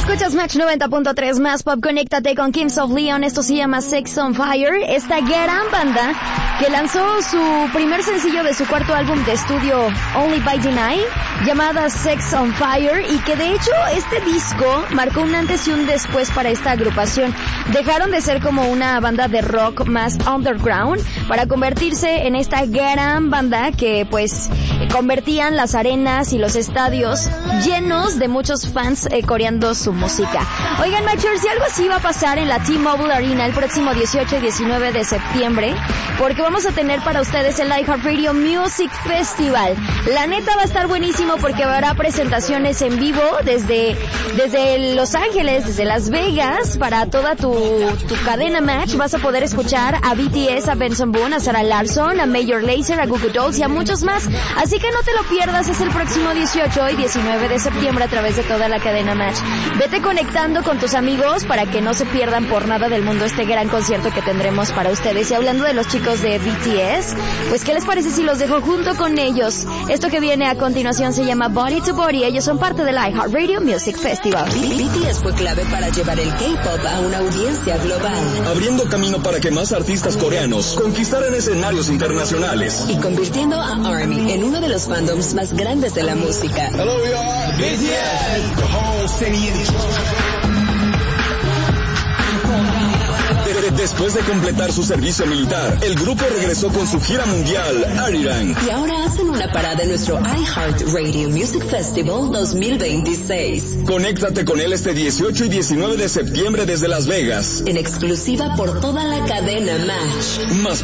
Escuchas Match 90.3 más pop, conéctate con Kings of Leon, esto se llama Sex on Fire, esta gran banda que lanzó su primer sencillo de su cuarto álbum de estudio Only by the Night, llamada Sex on Fire, y que de hecho este disco marcó un antes y un después para esta agrupación. Dejaron de ser como una banda de rock más underground para convertirse en esta gran banda que pues convertían las arenas y los estadios llenos de muchos fans coreando su música. Oigan, Matchers, si algo así va a pasar en la T-Mobile Arena el próximo 18 y 19 de septiembre, porque vamos a tener para ustedes el iHeartRadio Music Festival. La neta va a estar buenísimo porque habrá presentaciones en vivo desde Los Ángeles, desde Las Vegas, para toda tu cadena Match. Vas a poder escuchar a BTS, a Benson Boone, a Sarah Larsson, a Major Lazer, a Goo Goo Dolls y a muchos más. Así que no te lo pierdas, es el próximo 18 y 19 de septiembre a través de toda la cadena Match. Vete conectando con tus amigos para que no se pierdan por nada del mundo este gran concierto que tendremos para ustedes. Y hablando de los chicos de BTS, pues ¿qué les parece si los dejo junto con ellos? Esto que viene a continuación se llama Body to Body. Ellos son parte del iHeartRadio Music Festival. BTS fue clave para llevar el K-pop a una audiencia global, abriendo camino para que más artistas coreanos conquistaran escenarios internacionales y convirtiendo a ARMY en uno de los fandoms más grandes de la música. Hello, we are BTS. The whole city is... Después de completar su servicio militar, el grupo regresó con su gira mundial, Arirang. Y ahora hacen una parada en nuestro iHeartRadio Music Festival 2026. Conéctate con él este 18 y 19 de septiembre desde Las Vegas. En exclusiva por toda la cadena Match. Más